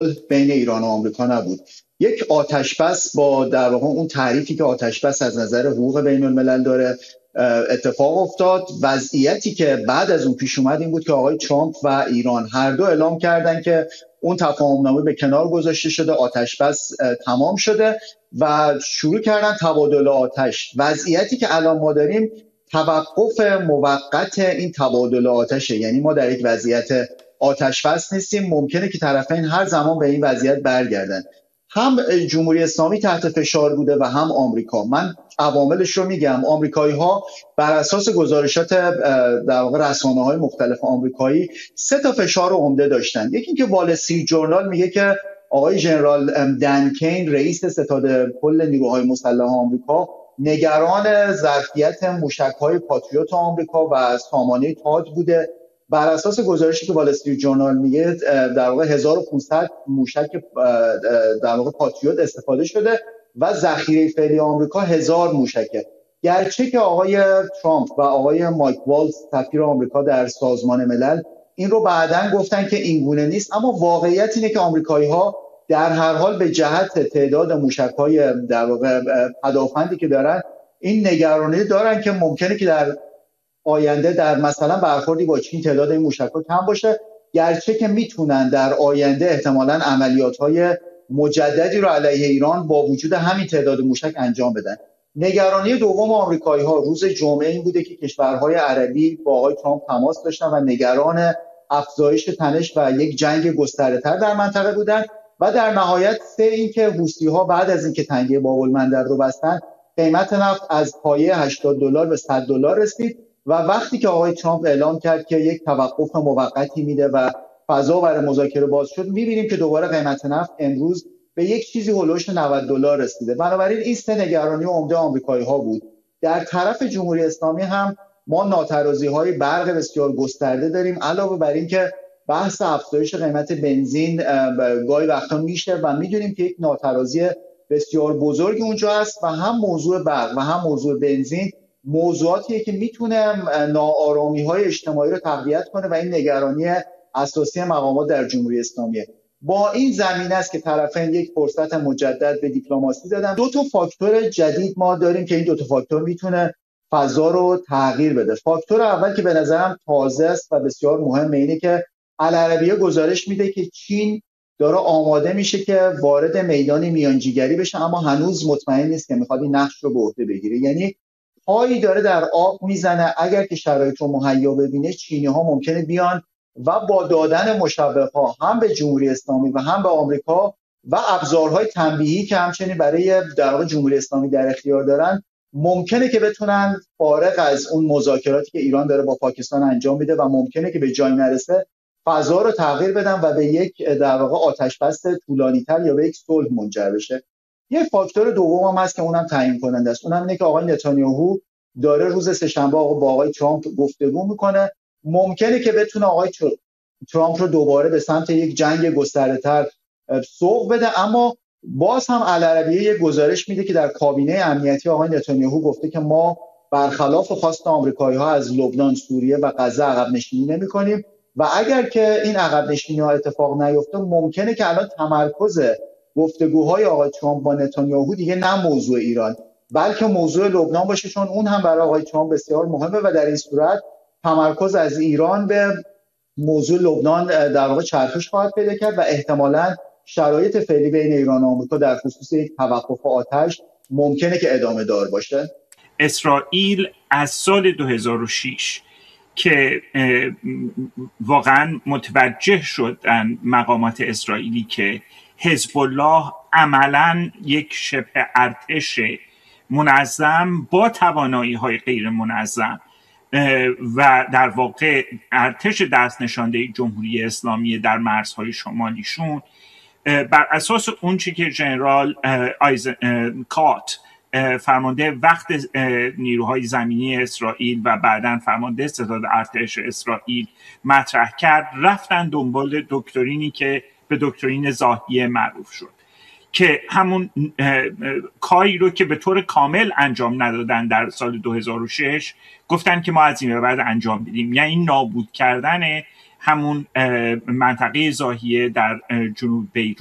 بین ایران و آمریکا نبود. یک آتشبس با در واقع اون تعریفی که آتشبس از نظر حقوق بین الملل داره اتفاق افتاد. وضعیتی که بعد از اون پیش اومد این بود که آقای ترامپ و ایران هر دو اعلام کردن که اون تفاهمنامه به کنار گذاشته شده، آتشبس تمام شده و شروع کردن تبادل آتش. وضعیتی که الان ما داریم توقف موقت این تبادل آتشه، یعنی ما در یک وضعیت آتش بس نیستیم. ممکنه که طرفین هر زمان به این وضعیت برگردن. هم جمهوری اسلامی تحت فشار بوده و هم آمریکا. من عواملش رو میگم. آمریکایی‌ها بر اساس گزارشات در واقع رسانه‌های مختلف آمریکایی 3 تا فشار عمده داشتن. یکی اینکه وال استریت جورنال میگه که آقای ژنرال دن کین رئیس ستاد کل نیروهای مسلح آمریکا نگران ظرفیت موشک‌های پاتریوت آمریکا و سامانه تاد بوده. بر اساس گزارشی که وال استریت جورنال میگه در واقع 1500 موشک در واقع پاتریوت استفاده شده و ذخیره فعلی آمریکا 1000 موشکه. گرچه که آقای ترامپ و آقای مایک والز سفیر آمریکا در سازمان ملل این رو بعداً گفتن که این گونه نیست، اما واقعیت اینه که آمریکایی‌ها در هر حال به جهت تعداد موشک‌های در واقع پدافندی که دارن این نگرانی دارن که ممکنه که در آینده در مثلا برخوردی با چین تعداد این موشک‌ها کم باشه، گرچه که میتونن در آینده احتمالاً عملیات‌های مجددی رو علیه ایران با وجود همین تعداد موشک انجام بدن. نگرانی دوم آمریکایی‌ها روز جمعه این بوده که کشورهای عربی با آقای ترامپ تماس داشتن و نگران افزایش تنش و یک جنگ گسترده‌تر در منطقه بودن و در نهایت اینکه حوثی‌ها بعد از اینکه تنگه باب‌المندب رو بستن قیمت نفت از پایه $80 به $100 رسید و وقتی که آقای ترامپ اعلام کرد که یک توقف موقتی میده و فضا برای مذاکره باز شد، میبینیم که دوباره قیمت نفت امروز به یک چیزی هولوش $90 رسیده. بنابراین این 3 نگرانی عمده آمریکایی‌ها بود. در طرف جمهوری اسلامی هم ما ناترازی‌های برق بسیار گسترده داریم، علاوه بر این که بحث افزایش قیمت بنزین گاهی وقتا میشه و میدونیم که یک ناترازی بسیار بزرگی اونجا هست و هم موضوع برق و هم موضوع بنزین موضوعاتیه که میتونه ناآرامی‌های اجتماعی رو تقویت کنه و این نگرانی اساسی مقامات در جمهوری اسلامیه. با این زمینه است که طرفین یک فرصت مجدد به دیپلماسی دادن. 2 تا فاکتور جدید ما داریم که این 2 تا فاکتور میتونه فضا رو تغییر بده. فاکتور اول که به نظرم تازه است و بسیار مهمه اینه که العربیه گزارش میده که چین داره آماده میشه که وارد میدان میانجیگری بشه، اما هنوز مطمئن نیست که میخواد این نقش رو به عهده بگیره. یعنی پایی داره در آب میزنه. اگر که شرایط رو مهیا ببینه چینی‌ها ممکنه بیان و با دادن مشوق‌ها هم به جمهوری اسلامی و هم به آمریکا و ابزارهای تنبیهی که همچنین برای در واقع جمهوری اسلامی در اختیار دارن، ممکنه که بتونن فارغ از اون مذاکراتی که ایران داره با پاکستان انجام میده و ممکنه که به جای نرسه فضا رو تغییر بدن و به یک در واقع آتش بس طولانی‌تر یا به یک صلح منجر بشه. یه فاکتور دوم هم هست که اونم تعیین کننده است. اونم اینه که آقای نتانیاهو داره روز سه‌شنبه با آقای ترامپ گفتگو میکنه. ممکنه که بتونه آقای ترامپ رو دوباره به سمت یک جنگ گسترده‌تر سوق بده، اما باز هم العربیه یک گزارش میده که در کابینه امنیتی آقای نتانیاهو گفته که ما برخلاف خواست آمریکایی‌ها از لبنان، سوریه و غزه عقب نشینی نمی‌کنیم و اگر که این عقب نشینی‌ها اتفاق نیفته ممکنه که الان تمرکز گفتگوهای آقای ترامپ با نتانیاهو دیگه نه موضوع ایران بلکه موضوع لبنان باشه، چون اون هم برای آقای ترامپ بسیار مهمه و در این صورت تمرکز از ایران به موضوع لبنان در واقع چرخش خواهد پیدا کرد و احتمالاً شرایط فعلی بین ایران و آمریکا در خصوص یک توقف آتش ممکنه که ادامه دار باشه. اسرائیل از سال 2006 که واقعا متوجه شدن مقامات اسرائیلی که حزب الله عملاً یک شبه ارتش منظم با توانایی‌های غیر منظم و در واقع ارتش دست نشانده جمهوری اسلامی در مرزهای شمالیشون، بر اساس اون چی که ژنرال کات فرمانده وقت نیروهای زمینی اسرائیل و بعداً فرمانده ستاد ارتش اسرائیل مطرح کرد، رفتن دنبال دکترینی که به دکترین زاهیه معروف شد که همون کاری رو که به طور کامل انجام ندادن در سال 2006 گفتن که ما از این به بعد انجام بدیم، یعنی نابود کردن همون منطقه زاهیه در جنوب بیروت